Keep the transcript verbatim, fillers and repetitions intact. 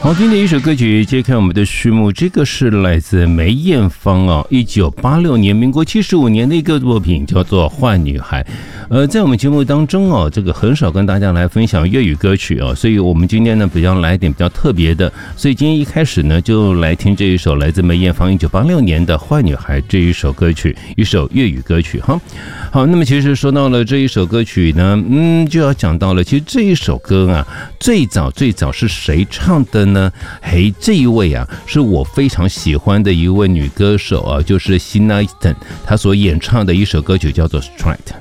好听的一首歌曲揭开我们的序幕，这个是来自梅艳芳啊，一九八六年，民国七十五年的一个作品，叫做《坏女孩》。呃，在我们节目当中哦，这个很少跟大家来分享粤语歌曲哦，所以我们今天呢比较来点比较特别的，所以今天一开始呢就来听这一首来自梅艳芳一九八六年的《坏女孩》这一首歌曲，一首粤语歌曲哈。好，那么其实说到了这一首歌曲呢，嗯，就要讲到了，其实这一首歌啊，最早最早是谁唱的呢？嘿，这一位啊，是我非常喜欢的一位女歌手啊，就是 Sheena Easton， 她所演唱的一首歌曲叫做《Strike》。